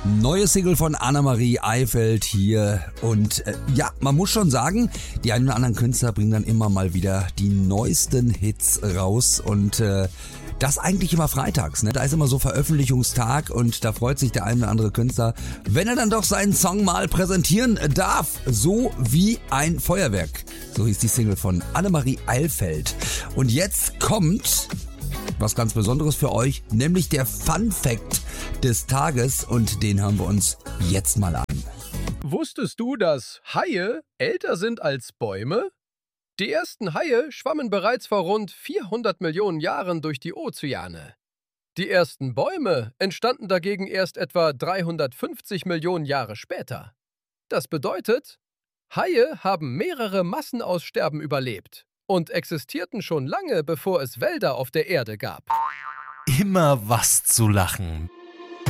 Neue Single von Annemarie Eifeld hier und ja, man muss schon sagen, die einen oder anderen Künstler bringen dann immer mal wieder die neuesten Hits raus und das eigentlich immer freitags, ne? Da ist immer so Veröffentlichungstag und da freut sich der ein oder andere Künstler, wenn er dann doch seinen Song mal präsentieren darf, so wie ein Feuerwerk. So hieß die Single von Annemarie Eifeld. Und jetzt kommt was ganz Besonderes für euch, nämlich der Fun Fact des Tages und den hören wir uns jetzt mal an. Wusstest du, dass Haie älter sind als Bäume? Die ersten Haie schwammen bereits vor rund 400 Millionen Jahren durch die Ozeane. Die ersten Bäume entstanden dagegen erst etwa 350 Millionen Jahre später. Das bedeutet, Haie haben mehrere Massenaussterben überlebt und existierten schon lange, bevor es Wälder auf der Erde gab. Immer was zu lachen.